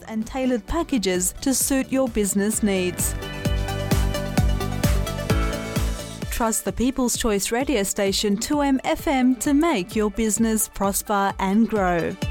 and tailored packages to suit your business needs. Trust the People's Choice radio station 2M FM to make your business prosper and grow.